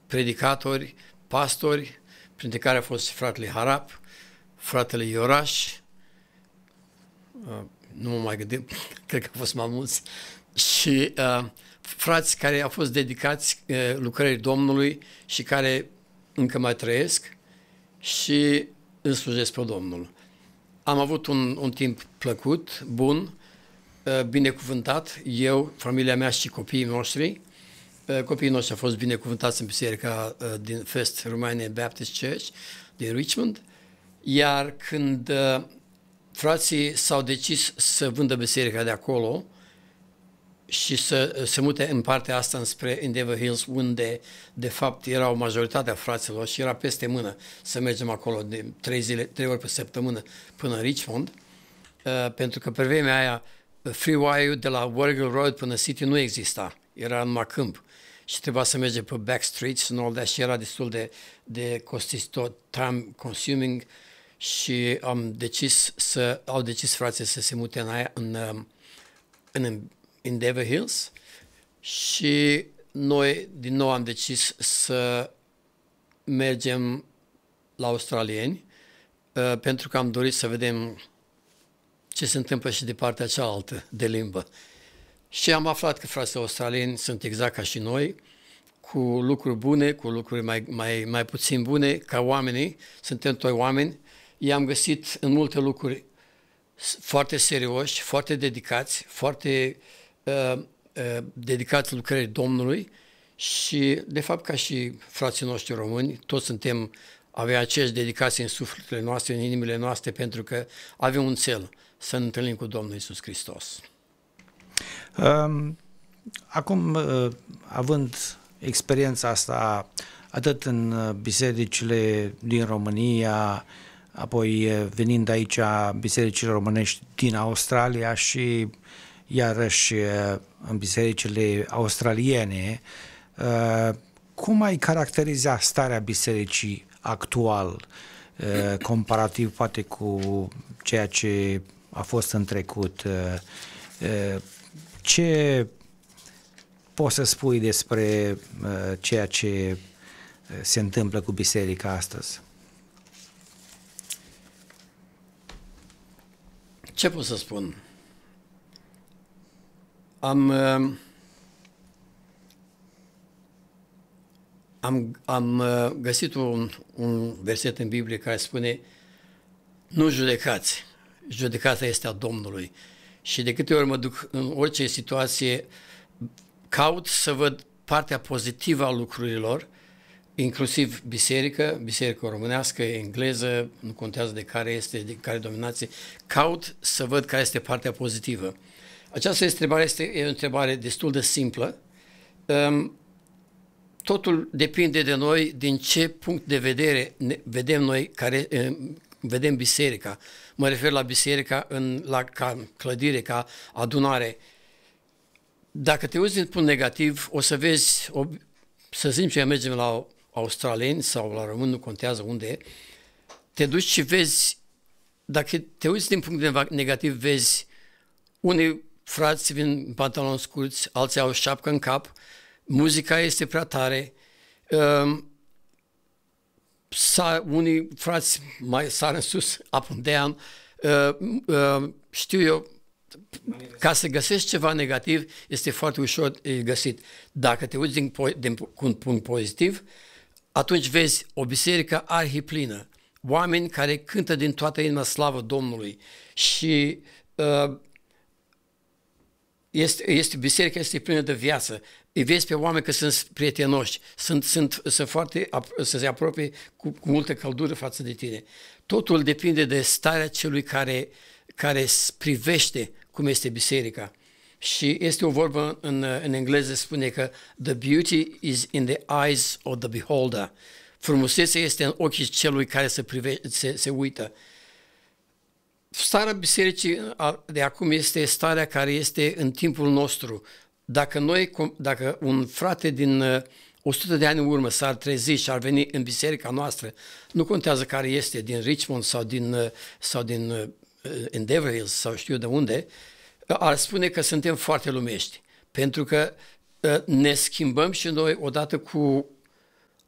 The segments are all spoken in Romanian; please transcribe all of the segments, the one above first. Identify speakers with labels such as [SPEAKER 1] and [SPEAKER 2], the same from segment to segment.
[SPEAKER 1] predicatori, pastori, printre care a fost și fratele Harap, fratele Ioraș, nu mă mai gândim, cred că au fost mai mulți, și frați care au fost dedicați lucrării Domnului și care încă mai trăiesc și îl slujesc pe Domnul. Am avut un timp plăcut, bun, binecuvântat, eu, familia mea și copiii noștri. Copiii noștri au fost binecuvântați în biserica din First Romanian Baptist Church din Richmond, iar când frații s-au decis să vândă biserica de acolo și să se mute în partea asta înspre Endeavour Hills, unde de fapt erau majoritatea fraților și era peste mână să mergem acolo de 3 ori pe săptămână până în Richmond, pentru că pe vremea aia freeway-ul de la Warrigal Road până City nu exista, era numai câmp și trebuia să mergem pe back streets and all that și era destul de costisitor, time consuming, și au decis frații să se mute în Endeavour Hills și noi din nou am decis să mergem la australieni pentru că am dorit să vedem ce se întâmplă și de partea cealaltă de limbă. Și am aflat că frații australieni sunt exact ca și noi, cu lucruri bune, cu lucruri mai puțin bune, ca oamenii, suntem toi oameni. I-am găsit în multe lucruri foarte serioși, foarte dedicați, foarte dedicați lucrării Domnului și, de fapt, ca și frații noștri români, toți avem aceeași dedicație în sufletele noastre, în inimile noastre, pentru că avem un cel, să ne întâlnim cu Domnul Iisus Hristos.
[SPEAKER 2] Acum, având experiența asta atât în bisericile din România, apoi venind aici bisericile românești din Australia și iarăși în bisericile australiene, cum ai caracteriza starea bisericii actual, comparativ poate cu ceea ce a fost în trecut? Ce poți să spui despre ceea ce se întâmplă cu biserica astăzi?
[SPEAKER 1] Ce pot să spun? Am găsit un verset în Biblie care spune: nu judecați, judecata este a Domnului. Și de câte ori mă duc în orice situație, caut să văd partea pozitivă a lucrurilor, inclusiv biserica românească, engleză, nu contează de care este, de care dominație, caut să văd care este partea pozitivă. Această întrebare este o întrebare destul de simplă. Totul depinde de noi, din ce punct de vedere vedem noi, vedem biserica. Mă refer la biserica ca clădire, ca adunare. Dacă te uiți din punct negativ, o să vezi, să zicem că mergem la australieni sau la români, nu contează unde, te duci și vezi, dacă te uiți din punct negativ, vezi unii frați vin în pantaloni scurți, alții au șapcă în cap, muzica este prea tare, unii frați mai sar în sus, up and down, știu eu, ca să găsești ceva negativ, este foarte ușor găsit. Dacă te uiți cu un punct pozitiv, atunci vezi o biserică arhiplină, oameni care cântă din toată inima slavă Domnului și biserica este plină de viață. Îi vezi pe oameni că sunt prietenoși, sunt foarte, să se apropie cu multă căldură față de tine. Totul depinde de starea celui care privește cum este biserica. Și este o vorbă în engleză, spune că the beauty is in the eyes of the beholder. Frumusețea este în ochii celui care se uită. Starea bisericii de acum este starea care este în timpul nostru. Dacă un frate din 100 de ani în urmă s-ar trezi și ar veni în biserica noastră, nu contează care este, din Richmond sau din Endeavour Hills sau știu de unde, ar spune că suntem foarte lumești, pentru că ne schimbăm și noi odată cu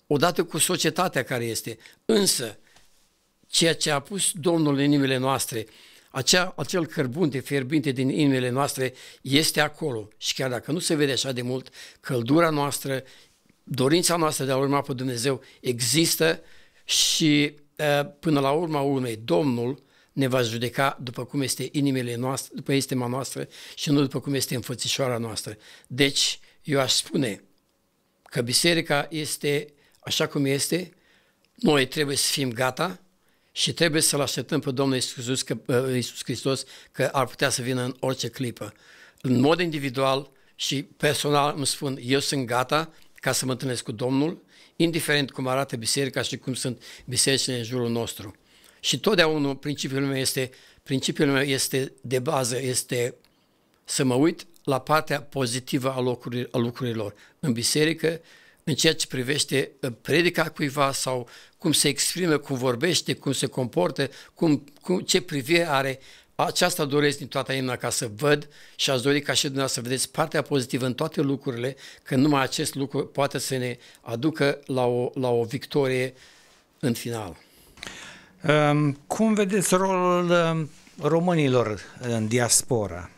[SPEAKER 1] odată cu societatea care este. Însă, ceea ce a pus Domnul în inimile noastre, acel cărbunte fierbinte din inimile noastre este acolo. Și chiar dacă nu se vede așa de mult, căldura noastră, dorința noastră de a urma pe Dumnezeu există și până la urma urmei Domnul ne va judeca după cum este inimile noastre, după inima noastră și nu după cum este înfățișoara noastră. Deci, eu aș spune că biserica este așa cum este, noi trebuie să fim gata și trebuie să-L așteptăm pe Domnul Iisus Hristos, că ar putea să vină în orice clipă. În mod individual și personal îmi spun, eu sunt gata ca să mă întâlnesc cu Domnul, indiferent cum arată biserica și cum sunt bisericile în jurul nostru. Și totdeauna principiul meu este de bază, este să mă uit la partea pozitivă a lucrurilor în biserică, în ceea ce privește predica cuiva sau cum se exprimă, cum vorbește, cum se comportă, ce privire are. Aceasta doresc din toată inima ca să văd și aș dori ca și dumneavoastră să vedeți partea pozitivă în toate lucrurile, că numai acest lucru poate să ne aducă la o victorie în final.
[SPEAKER 2] Cum vedeți rolul românilor în diaspora?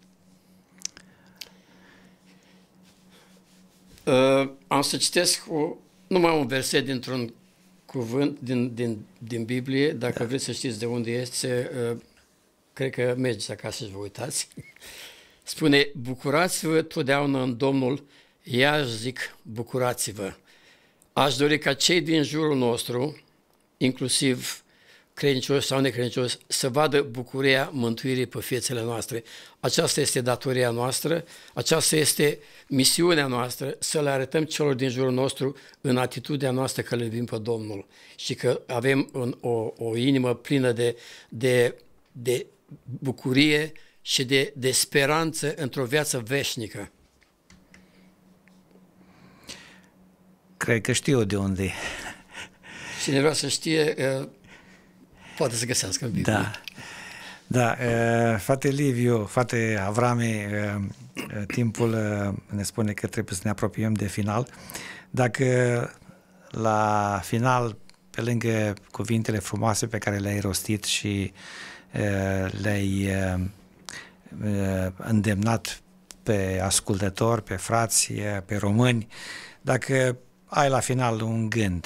[SPEAKER 1] Am să citesc numai un verset dintr-un cuvânt din Biblie, dacă vreți să știți de unde este, cred că mergeți acasă și vă uitați. Spune, bucurați-vă totdeauna în Domnul, iar zic, bucurați-vă. Aș dori ca cei din jurul nostru, inclusiv credincioși sau necredincioși, să vadă bucuria mântuirii pe viețile noastre. Aceasta este datoria noastră, aceasta este misiunea noastră, să le arătăm celor din jurul nostru în atitudinea noastră că le iubim pe Domnul și că avem o inimă plină de bucurie și de speranță într-o viață veșnică.
[SPEAKER 2] Cred că știu de unde.
[SPEAKER 1] Cine vrea să știe, poate să găsească în Biblie.
[SPEAKER 2] Da, frate Liviu, frate Avrame, timpul ne spune că trebuie să ne apropiem de final. Dacă la final, pe lângă cuvintele frumoase pe care le-ai rostit și le-ai îndemnat pe ascultători, pe frați, pe români, dacă ai la final un gând,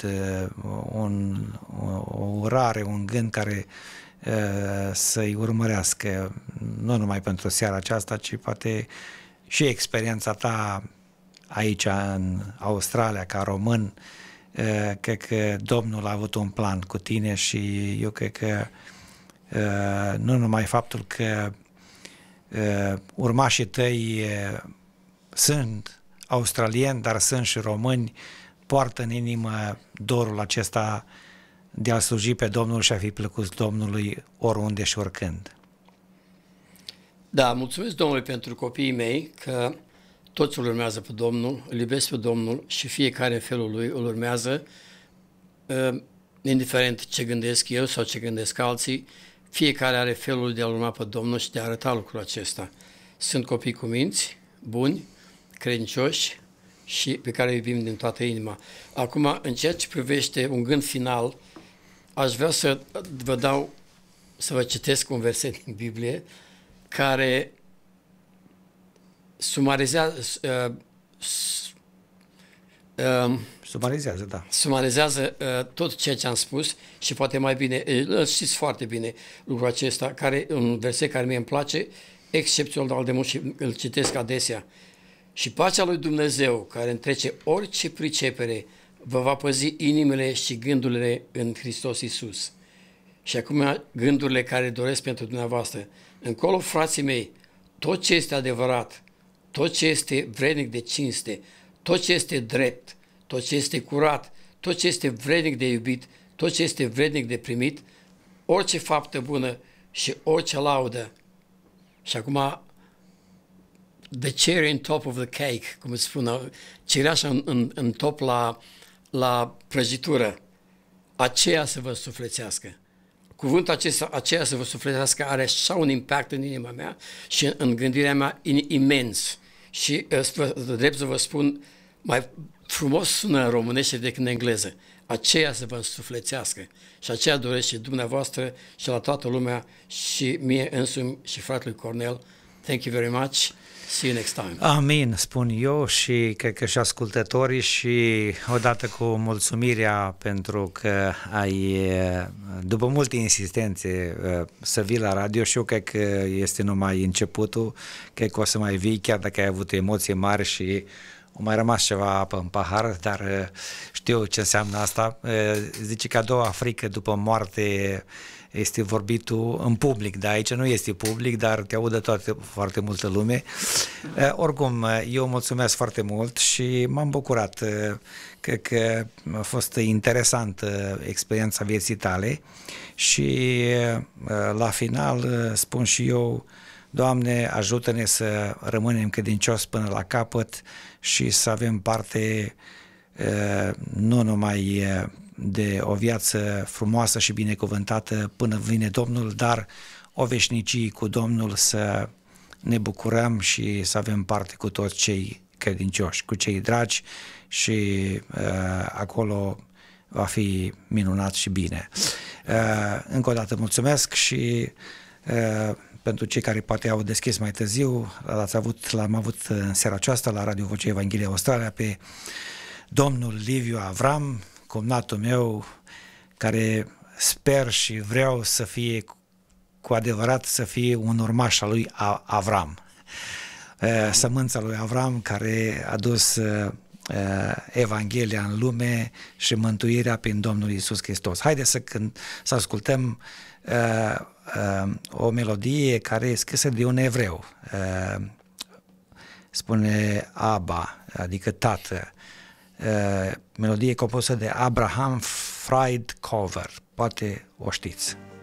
[SPEAKER 2] o urare, un gând care să-i urmărească, nu numai pentru seara aceasta, ci poate și experiența ta aici în Australia ca român, cred că Domnul a avut un plan cu tine și eu cred că nu numai faptul că urmașii tăi sunt australieni, dar sunt și români, poartă în inimă dorul acesta de a sluji pe Domnul și a fi plăcut Domnului oriunde și oricând.
[SPEAKER 1] Da, mulțumesc Domnului pentru copiii mei, că toți îl urmează pe Domnul, îl iubesc pe Domnul și fiecare în felul lui îl urmează, indiferent ce gândesc eu sau ce gândesc alții, fiecare are felul de a urma pe Domnul și de a arăta lucrul acesta. Sunt copii cu minți, buni, credincioși și pe care îi iubim din toată inima. Acum, în ceea ce privește un gând final, aș vrea să vă citesc un verset din Biblie care sumarizează tot ceea ce am spus și poate mai bine, îl știți foarte bine lucrul acesta, un verset care mie îmi place, excepțional de mult și îl citesc adesea. Și pacea lui Dumnezeu, care întrece orice pricepere, vă va păzi inimile și gândurile în Hristos Iisus. Și acum gândurile care doresc pentru dumneavoastră. Încolo, frații mei, tot ce este adevărat, tot ce este vrednic de cinste, tot ce este drept, tot ce este curat, tot ce este vrednic de iubit, tot ce este vrednic de primit, orice faptă bună și orice laudă. Și acum, the cherry on top of the cake, cum îți spun, cireașa în top la prăjitură, aceea să vă sufletească. Cuvântul acesta, aceea să vă sufletească, are așa un impact în inima mea și în gândirea mea imens. Și drept să vă spun, frumos sună în românește decât în engleză. Aceea să vă însuflețească. Și aceea doresc și dumneavoastră și la toată lumea și mie însumi și fratelui Cornel. Thank you very much. See you next time.
[SPEAKER 2] Amin, spun eu și cred că și ascultătorii și odată cu mulțumirea pentru că ai, după multe insistențe, să vii la radio și eu cred că este numai începutul, cred că o să mai vii chiar dacă ai avut emoții mari și o mai rămas ceva apă în pahar, dar știu ce înseamnă asta. Zice că a doua frică după moarte este vorbitul în public, dar aici nu este public, dar te audă foarte multă lume. Oricum, eu mulțumesc foarte mult și m-am bucurat. Cred că a fost interesantă experiența vieții tale și la final spun și eu, Doamne, ajută-ne să rămânem credincios până la capăt și să avem parte nu numai de o viață frumoasă și binecuvântată până vine Domnul, dar o veșnicie cu Domnul, să ne bucurăm și să avem parte cu toți cei credincioși, cu cei dragi și acolo va fi minunat și bine. Încă o dată mulțumesc și pentru cei care poate au deschis mai târziu, l-am avut în seara aceasta la Radio Vocea Evangheliei Australia pe domnul Liviu Avram, cumnatul meu, care sper și vreau să fie cu adevărat să fie un urmaș al lui Avram. Sămânța lui Avram care a dus Evanghelia în lume și mântuirea prin Domnul Iisus Hristos. Haideți să ascultăm o melodie care e scrisă de un evreu. Spune Abba, adică tată. Melodie compusă de Abraham Friedcover. Poate o știți.